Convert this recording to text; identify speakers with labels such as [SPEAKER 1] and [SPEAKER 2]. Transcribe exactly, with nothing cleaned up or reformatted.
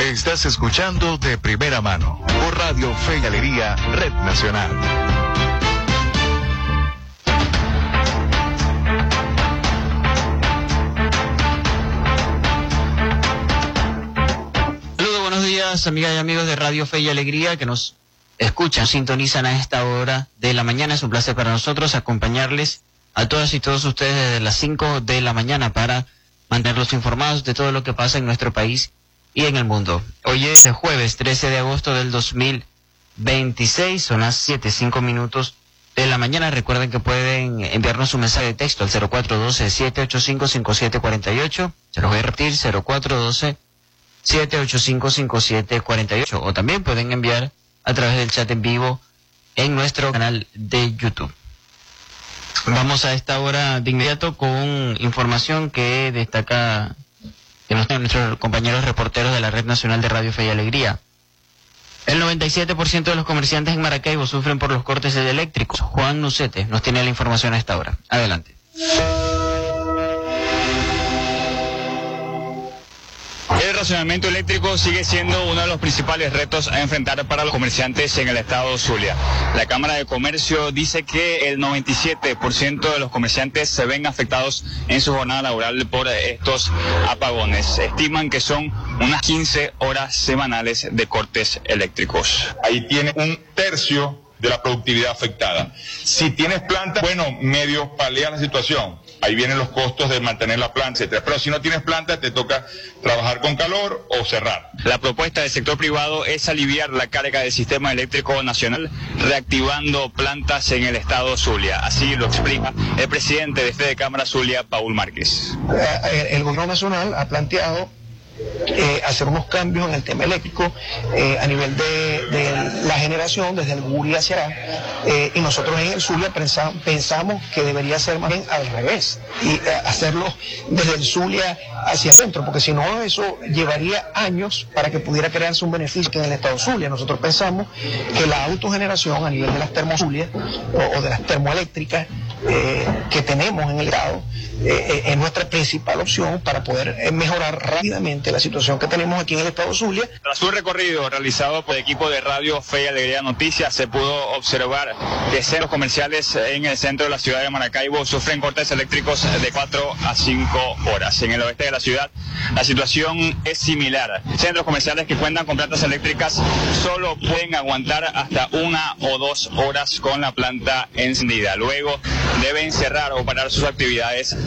[SPEAKER 1] Estás escuchando de primera mano por Radio Fe y Alegría, Red Nacional.
[SPEAKER 2] Saludos, buenos días, amigas y amigos de Radio Fe y Alegría que nos escuchan, sintonizan a esta hora de la mañana. Es un placer para nosotros acompañarles a todas y todos ustedes desde las cinco de la mañana para mantenerlos informados de todo lo que pasa en nuestro país y en el mundo. Hoy es el jueves trece de agosto del dos mil veintiséis, son las siete, cinco minutos de la mañana. Recuerden que pueden enviarnos un mensaje de texto al cero cuatro uno dos, siete ocho cinco, cinco siete cuatro ocho. Se los voy a repetir, cero cuatro uno dos, siete ocho cinco, cinco siete cuatro ocho. O también pueden enviar a través del chat en vivo en nuestro canal de YouTube. Vamos a esta hora de inmediato con información que destaca que nos tienen nuestros compañeros reporteros de la Red Nacional de Radio Fe y Alegría. El noventa y siete por ciento de los comerciantes en Maracaibo sufren por los cortes eléctricos. Juan Nucete nos tiene la información a esta hora. Adelante.
[SPEAKER 3] El racionamiento eléctrico sigue siendo uno de los principales retos a enfrentar para los comerciantes en el estado Zulia. La Cámara de Comercio dice que el noventa y siete por ciento de los comerciantes se ven afectados en su jornada laboral por estos apagones. Estiman que son unas quince horas semanales de cortes eléctricos.
[SPEAKER 4] Ahí tiene un tercio de la productividad afectada. Si tienes planta, bueno, medio palea la situación. Ahí vienen los costos de mantener la planta, etcétera. Pero si no tienes planta, te toca trabajar con calor o cerrar.
[SPEAKER 3] La propuesta del sector privado es aliviar la carga del sistema eléctrico nacional, reactivando plantas en el estado Zulia. Así lo explica el presidente de Fede Cámara Zulia, Paul Márquez.
[SPEAKER 5] El gobierno nacional ha planteado Eh, hacer unos cambios en el tema eléctrico eh, a nivel de, de la generación desde el Guri hacia acá, eh, y nosotros en el Zulia pensa, pensamos que debería ser más bien al revés y eh, hacerlo desde el Zulia hacia adentro, porque si no eso llevaría años para que pudiera crearse un beneficio que en el estado Zulia. Nosotros pensamos que la autogeneración a nivel de las termozulias o, o de las termoeléctricas eh, que tenemos en el estado eh, es nuestra principal opción para poder eh, mejorar rápidamente la situación que tenemos aquí en el estado Zulia.
[SPEAKER 3] Tras un recorrido realizado por el equipo de Radio Fe y Alegría Noticias, se pudo observar que centros comerciales en el centro de la ciudad de Maracaibo sufren cortes eléctricos de cuatro a cinco horas. En el oeste de la ciudad, la situación es similar. Centros comerciales que cuentan con plantas eléctricas solo pueden aguantar hasta una o dos horas con la planta encendida. Luego deben cerrar o parar sus actividades